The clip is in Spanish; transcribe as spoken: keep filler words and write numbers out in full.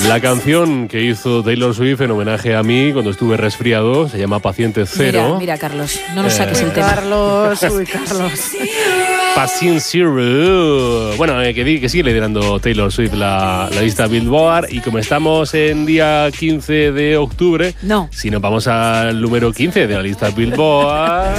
La canción que hizo Taylor Swift en homenaje a mí cuando estuve resfriado se llama Paciente Cero. Mira, mira, Carlos, no nos saques Eh, el tema. Carlos, uy, Carlos. Paciente Zero. Bueno, eh, que, di, que sigue liderando Taylor Swift la, la lista Billboard. Y como estamos en día quince de octubre, No. si nos vamos al número quince de la lista Billboard...